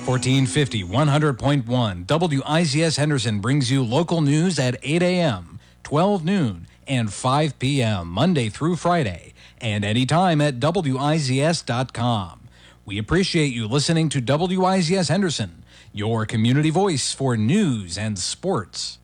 1450 100.1 WIZS Henderson brings you local news at 8 a.m., 12 noon, and 5 p.m. Monday through Friday, and anytime at WIZS.com. We appreciate you listening to WIZS Henderson, your community voice for news and sports.